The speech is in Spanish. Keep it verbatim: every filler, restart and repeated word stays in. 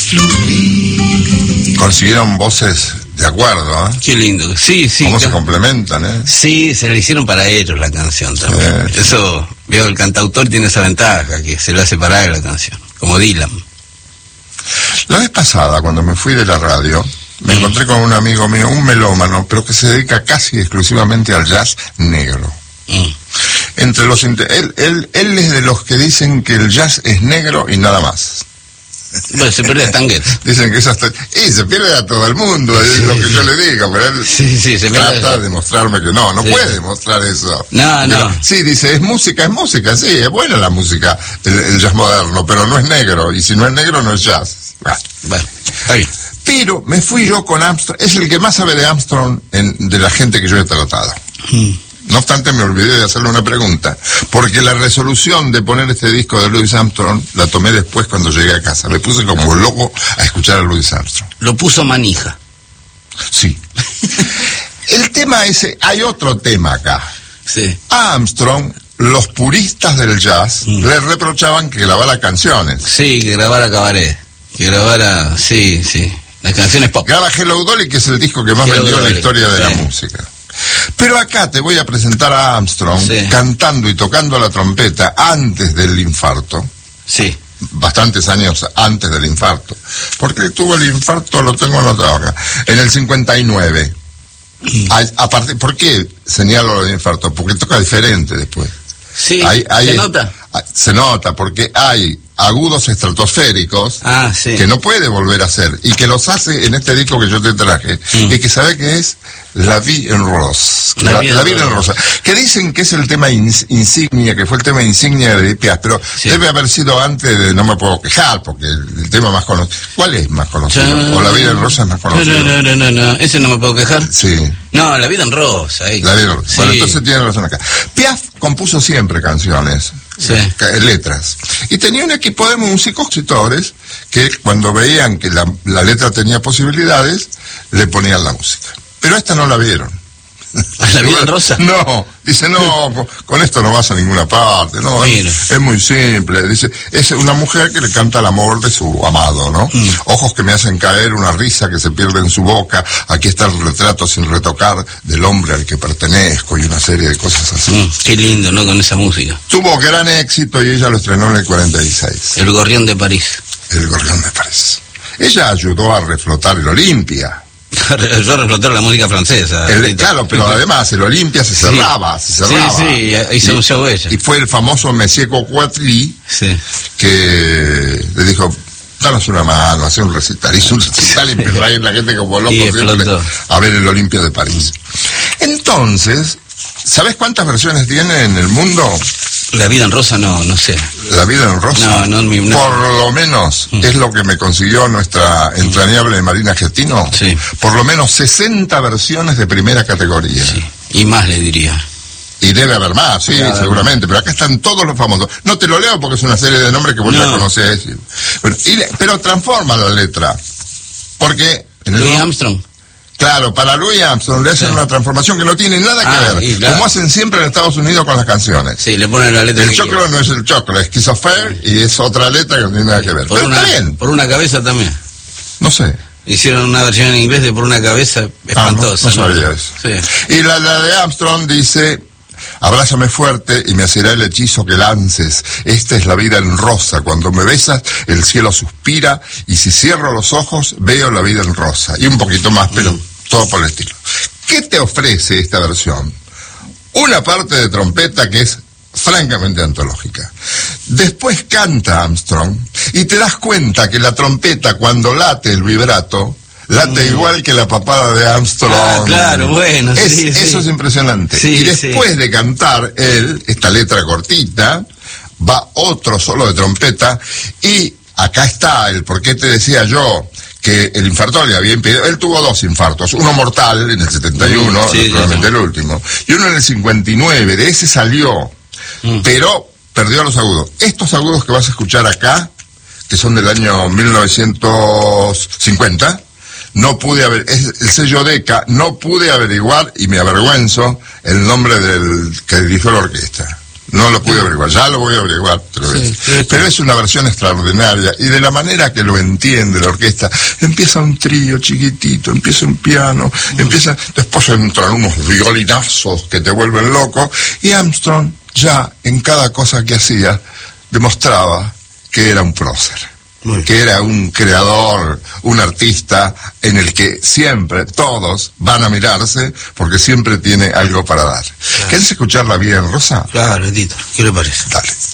Consiguieron voces de acuerdo, ¿eh? Qué lindo. Sí, sí. Cómo se complementan, ¿eh? Sí, se le hicieron para ellos la canción también. Sí. Eso, veo, el cantautor tiene esa ventaja, que se le hace para él la canción, como Dylan. La vez pasada, cuando me fui de la radio, me mm. encontré con un amigo mío, un melómano, pero que se dedica casi exclusivamente al jazz negro. Mm. Entre los él, él, él es de los que dicen que el jazz es negro y nada más. Bueno, se pierde a Tanguet. Dicen que eso está... Y se pierde a todo el mundo, es sí, lo que sí. yo le digo, pero él sí, sí, se trata de mostrarme que no, no sí. puede demostrar eso. No, pero, no. Sí, dice, es música, es música, sí, es buena la música, el, el jazz moderno, pero no es negro, y si no es negro no es jazz. Ah. Bueno, está bien. Pero me fui yo con Armstrong, es el que más sabe de Armstrong en, de la gente que yo he tratado. Mm. No obstante, me olvidé de hacerle una pregunta, porque la resolución de poner este disco de Louis Armstrong la tomé después cuando llegué a casa. Me puse como loco a escuchar a Louis Armstrong. Lo puso manija. Sí. El tema ese, hay otro tema acá. Sí. A Armstrong, los puristas del jazz mm. le reprochaban que grabara canciones. Sí, que grabara cabaret. Que grabara, sí, sí. Las canciones pop. Graba Hello Dolly, que es el disco que más Hello vendió en la historia de sí. la música. Pero acá te voy a presentar a Armstrong sí. cantando y tocando la trompeta antes del infarto. Sí. Bastantes años antes del infarto. Porque tuvo el infarto, lo tengo anotado acá. En el cincuenta y nueve. Mm. A, a partir, ¿por qué señalo el infarto? Porque toca diferente después. Sí, hay, hay, se nota. Se nota porque hay agudos estratosféricos ah, sí. que no puede volver a hacer y que los hace en este disco que yo te traje mm. y que sabe que es La Vie en Rose, la, la, la Vida en Rosa, que dicen que es el tema ins, insignia, que fue el tema insignia de Piaf, pero sí. debe haber sido antes de No me puedo quejar, porque el, el tema más conocido, ¿cuál es más conocido? ¿O La Vida en Rosa es más conocido? No, no, no, no, no, ese No me puedo quejar. Sí. No, La Vida en Rosa. Ahí. La Vida en Rosa. Sí. Bueno, entonces tiene razón acá. Piaf compuso siempre canciones. Sí. Letras. Y tenía un equipo de músicos, compositores, que cuando veían que la, la letra tenía posibilidades, le ponían la música. Pero esta no la vieron. ¿La Vida en Rosa? No, dice, no, con esto no vas a ninguna parte, no, es, es muy simple. Dice, es una mujer que le canta el amor de su amado, ¿no? Mm. Ojos que me hacen caer, una risa que se pierde en su boca, aquí está el retrato sin retocar del hombre al que pertenezco y una serie de cosas así. Mm, qué lindo, ¿no? Con esa música. Tuvo gran éxito y ella lo estrenó en el cuarenta y seis. El Gorrión de París. El Gorrión de París. Ella ayudó a reflotar el Olimpia. Ayudó a reflotar la música francesa. El, claro, pero además el Olimpia se cerraba, sí. se cerraba. Sí, sí, hizo un show ella. Y fue el famoso Monsieur Coquatry sí. que le dijo, danos una mano, hacer un recital. Hizo un recital y empezó a ir la gente como loco siempre a ver el Olimpia de París. Entonces, ¿sabes cuántas versiones tiene en el mundo? La Vida en Rosa no, no sé. La Vida en Rosa. No, no, no. Por lo menos, mm. es lo que me consiguió nuestra entrañable Marina Gestino. Sí. Por lo menos sesenta versiones de primera categoría. Sí. Y más le diría. Y debe haber más, sí, claro, seguramente, pero acá están todos los famosos. No te lo leo porque es una serie de nombres que vos no. ya conocés. Pero, y le, pero transforma la letra. Porque... En el Louis Armstrong. Claro, para Louis Armstrong le hacen sí. una transformación que no tiene nada que ah, ver, y, claro. como hacen siempre en Estados Unidos con las canciones. Sí, le ponen la letra. El choclo quiera. No es el choclo, es Schizophère y es otra letra que no tiene nada que ver. Por Pero una, está bien. Por una cabeza también. No sé. Hicieron una versión en inglés de Por una cabeza espantosa. Ah, no, no sabía eso. Sí. Y la, la de Armstrong dice... Abrázame fuerte y me hacerá el hechizo que lances. Esta es la vida en rosa. Cuando me besas, el cielo suspira y si cierro los ojos, veo la vida en rosa. Y un poquito más, pero mm. todo por el estilo. ¿Qué te ofrece esta versión? Una parte de trompeta que es francamente antológica. Después canta Armstrong y te das cuenta que la trompeta, cuando late el vibrato, late mm. igual que la papada de Armstrong. Ah, claro, bueno, es, sí, Eso sí. es impresionante. Sí, y después sí. de cantar él, esta letra cortita, va otro solo de trompeta, y acá está el por qué te decía yo que el infarto le había impedido. Él tuvo dos infartos, uno mortal en el setenta y uno, sí, naturalmente sí, sí. el último, y uno en el cincuenta y nueve, de ese salió, mm. pero perdió los agudos. Estos agudos que vas a escuchar acá, que son del año mil novecientos cincuenta, no pude haber, es el sello Decca, no pude averiguar, y me avergüenzo, el nombre del que dirigió la orquesta. No lo pude averiguar, ya lo voy a averiguar otra vez. Sí, sí, pero es una versión extraordinaria, y de la manera que lo entiende la orquesta, empieza un trío chiquitito, empieza un piano, mm. empieza, después entran unos violinazos que te vuelven loco, y Armstrong ya en cada cosa que hacía demostraba que era un prócer. Que era un creador, un artista en el que siempre todos van a mirarse porque siempre tiene algo para dar. Claro. ¿Querés escucharla bien, Rosa? Claro, Edito, ¿qué le parece? Dale.